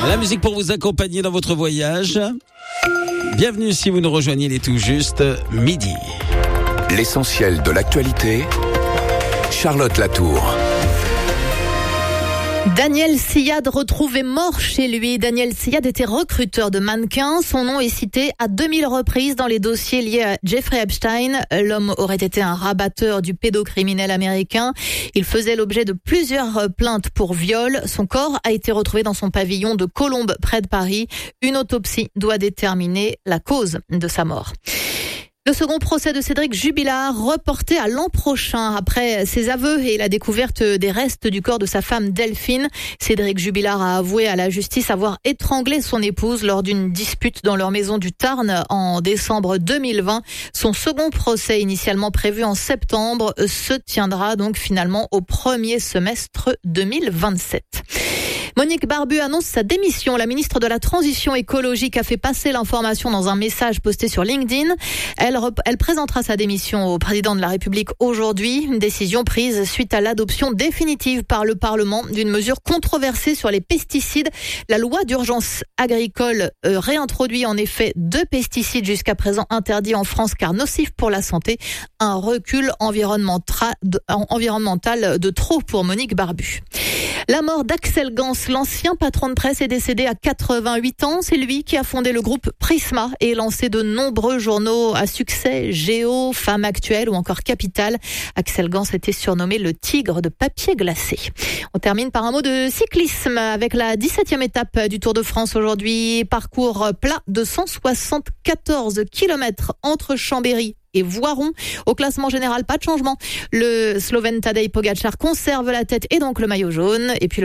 La musique pour vous accompagner dans votre voyage. Bienvenue si vous nous rejoignez, il est tout juste midi. L'essentiel de l'actualité, Charlotte Latour. Daniel Siad retrouvé mort chez lui. Daniel Siad était recruteur de mannequins. Son nom est cité à 2000 reprises dans les dossiers liés à Jeffrey Epstein. L'homme aurait été un rabatteur du pédocriminel américain. Il faisait l'objet de plusieurs plaintes pour viol. Son corps a été retrouvé dans son pavillon de Colombes, près de Paris. Une autopsie doit déterminer la cause de sa mort. Le second procès de Cédric Jubilard reporté à l'an prochain après ses aveux et la découverte des restes du corps de sa femme Delphine. Cédric Jubilard a avoué à la justice avoir étranglé son épouse lors d'une dispute dans leur maison du Tarn en décembre 2020. Son second procès, initialement prévu en septembre, se tiendra donc finalement au premier semestre 2027. Monique Barbu annonce sa démission. La ministre de la Transition écologique a fait passer l'information dans un message posté sur LinkedIn. Elle présentera sa démission au président de la République aujourd'hui. Une décision prise suite à l'adoption définitive par le Parlement d'une mesure controversée sur les pesticides. La loi d'urgence agricole réintroduit en effet 2 pesticides jusqu'à présent interdits en France car nocifs pour la santé. Un recul environnemental de trop pour Monique Barbu. La mort d'Axel Gans, l'ancien patron de presse, est décédé à 88 ans. C'est lui qui a fondé le groupe Prisma et lancé de nombreux journaux à succès, Géo, Femme Actuelle ou encore Capital. Axel Gans était surnommé le tigre de papier glacé. On termine par un mot de cyclisme avec la 17e étape du Tour de France aujourd'hui. Parcours plat de 174 km entre Chambéry et Voiron. Au classement général, pas de changement. Le Slovène Tadej Pogačar conserve la tête et donc le maillot jaune. Et puis